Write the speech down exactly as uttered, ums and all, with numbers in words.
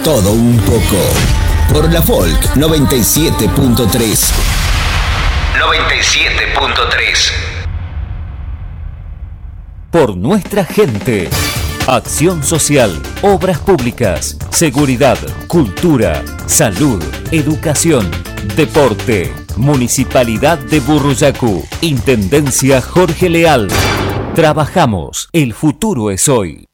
todo un poco. Por la Folk noventa y siete punto tres. noventa y siete punto tres. Por nuestra gente. Acción social, obras públicas, seguridad, cultura, salud, educación, deporte. Municipalidad de Burruyacu. Intendencia Jorge Leal. Trabajamos. El futuro es hoy.